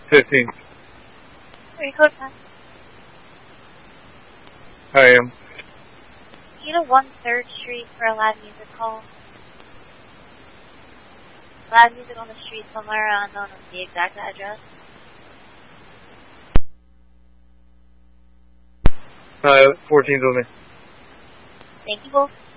15th. Are you code 10? I am. You know 1/3 Street for a live music hall. Live music on the street somewhere unknown of the exact address. 14th with me. Thank you both.